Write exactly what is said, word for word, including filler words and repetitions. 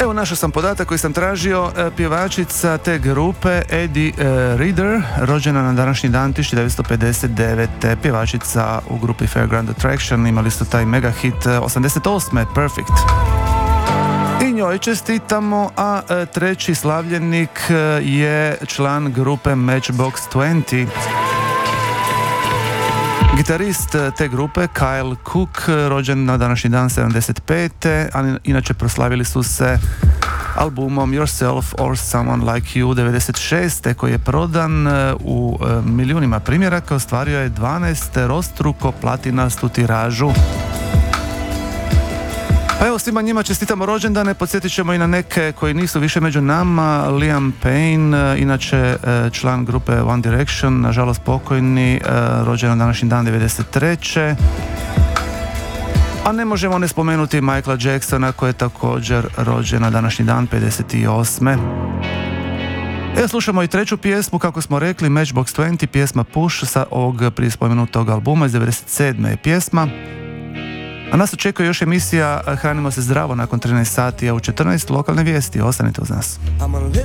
Evo, našao sam podatak koji sam tražio. Pjevačica te grupe Eddie Reader, rođena na današnji dan tisuću devetsto pedeset devete. Pjevačica u grupi Fairground Attraction, imali su taj mega hit osamdeset osme. Perfect. I njoj čestitamo, a treći slavljenik je član grupe Matchbox dvadeset. Gitarist te grupe Kyle Cook, rođen na današnji dan sedamdeset pete, ali inače proslavili su se albumom Yourself or Someone Like You devedeset šeste koji je prodan u milijunima primjeraka, ostvario je dvanaesterostruko platinastu tiražu. Pa evo, svima njima čestitamo rođendane, podsjetit ćemo i na neke koji nisu više među nama. Liam Payne, inače član grupe One Direction, nažalost pokojni, rođen na današnji dan devedeset treće. A ne možemo ne spomenuti Michaela Jacksona koji je također rođen na današnji dan pedeset osme. Evo, slušamo i treću pjesmu, kako smo rekli, Matchbox dvadeset, pjesma Push sa ovog prije spomenutog albuma iz devedeset sedme je pjesma. A nas očekuje još emisija Hranimo se zdravo nakon trinaest sati, a u četrnaest lokalne vijesti. Ostanite uz nas. I'm a little